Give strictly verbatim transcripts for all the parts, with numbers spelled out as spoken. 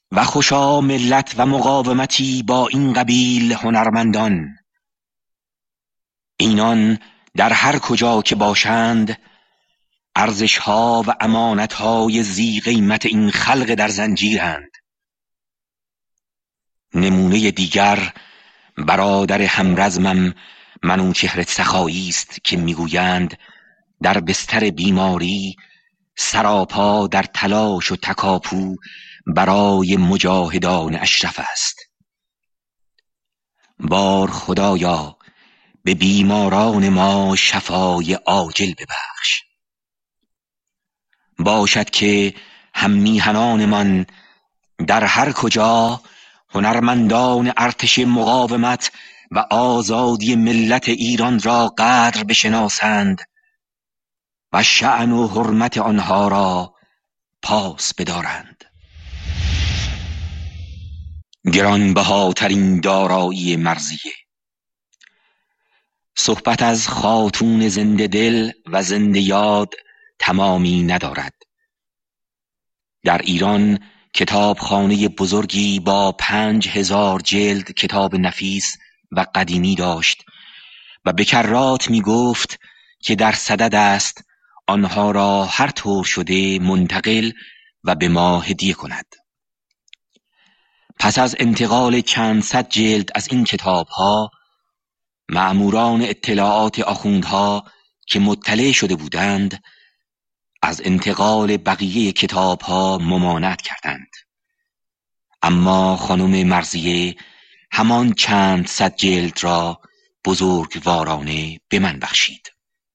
و خوشا ملت و مقاومتی با این قبیل هنرمندان. اینان در هر کجا که باشند ارزشها و امانتهای ذی قیمت این خلق در زنجیرند. نمونه دیگر برادر همرزمم منوچهر سخایی است که میگویند در بستر بیماری سراپا در تلاش و تکاپو برای مجاهدان اشرف است. بار خدایا به بیماران ما شفای عاجل ببخش. باشد که هم میهنانمان در هر کجا هنرمندان ارتش مقاومت و آزادی ملت ایران را قدر بشناسند و شأن و حرمت آنها را پاس بدارند. گرانبهاترین دارایی مرضیه. صحبت از خاتون زنده دل و زنده یاد تمامی ندارد. در ایران کتابخانه بزرگی با پنج هزار جلد کتاب نفیس و قدیمی داشت و به کرات می گفت که در صدد است آنها را هر طور شده منتقل و به ما هدیه کند. پس از انتقال چند صد جلد از این کتابها مأموران اطلاعات آخوندها که مطلع شده بودند از انتقال بقیه کتابها ممانعت کردند، اما خانم مرضیه همان چند صد جلد را بزرگوارانه به من بخشید.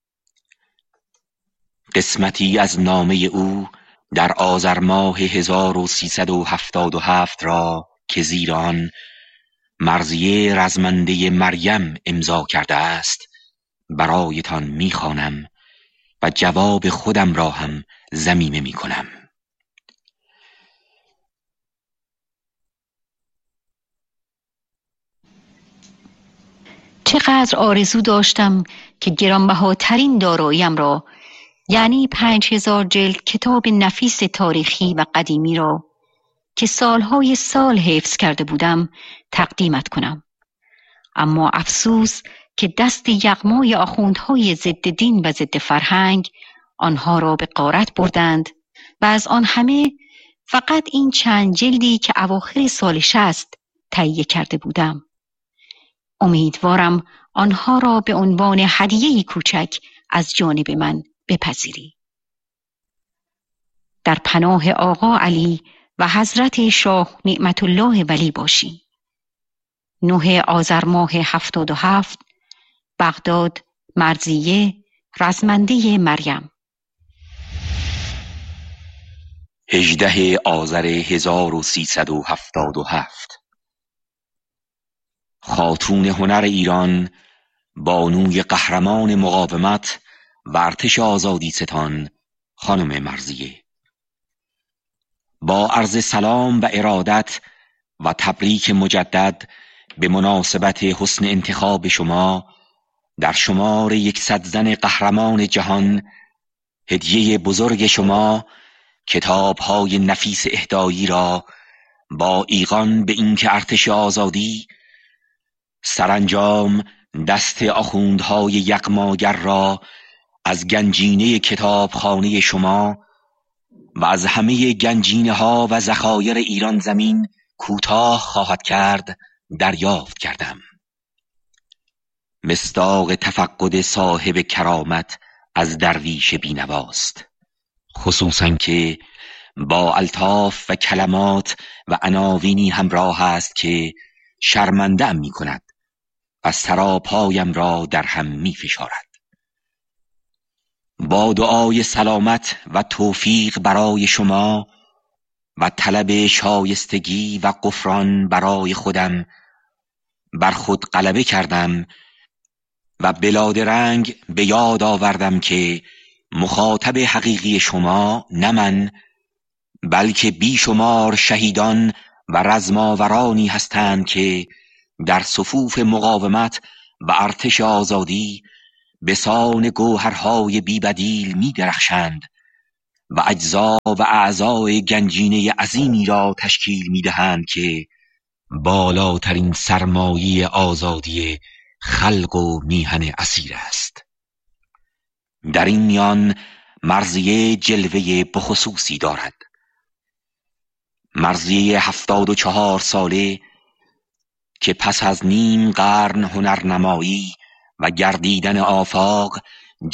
قسمتی از نامه او در آذر ماه هزار و سیصد و هفتاد و هفت را که زیر آن مرضیه رزمنده مریم امضا کرده است برایتان میخوانم و جواب خودم را هم ضمیمه میکنم. چقدر آرزو داشتم که گرانبهاترین داراییم را، یعنی پنج هزار جلد کتاب نفیس تاریخی و قدیمی را که سالهای سال حفظ کرده بودم تقدیمت کنم. اما افسوس که دست یغمای آخوندهای ضد دین و ضد فرهنگ آنها را به غارت بردند و از آن همه فقط این چند جلدی که اواخر سال شصت تهیه کرده بودم. امیدوارم آنها را به عنوان هدیه‌ای کوچک از جانب من بپذیری. در پناه آقا علی و حضرت شاه نعمت الله ولی باشی. نه آذر ماه هفتاد و هفت، بغداد، مرضیه، رزمنده مریم. هجده آذر هزار و سیصد و هفتاد و هفت. خاتون هنر ایران، بانوی قهرمان مقاومت و ارتش آزادی ستان، خانم مرضیه. با عرض سلام و ارادت و تبریک مجدد به مناسبت حسن انتخاب شما در شمار یکصد زن قهرمان جهان، هدیه بزرگ شما کتاب‌های نفیس اهدایی را با ایقان به اینکه ارتش آزادی سرانجام دست آخوندهای یغماگر را از گنجینه کتابخانه شما و از همه گنجینه ها و ذخایر ایران زمین کوتاه خواهد کرد دریافت کردم. مصداق تفقد صاحب کرامت از درویش بینواست، خصوصا که با الطاف و کلمات و عناوینی همراه است که شرمنده ام می کند و سراپایم را در هم می فشارد. با دعای سلامت و توفیق برای شما و طلب شایستگی و غفران برای خودم بر خود غلبه کردم و بلادرنگ به یاد آوردم که مخاطب حقیقی شما نه من بلکه بیشمار شهیدان و رزماورانی هستند که در صفوف مقاومت و ارتش آزادی به سان گوهرهای بیبدیل می درخشند و اجزا و اعضای گنجینه عظیمی را تشکیل می‌دهند که بالاترین سرمایه آزادی خلق و میهن اسیر است. در این میان مرضیه جلوه بخصوصی دارد. مرضیه هفتاد و چهار ساله که پس از نیم قرن هنرنمایی و گردیدن آفاق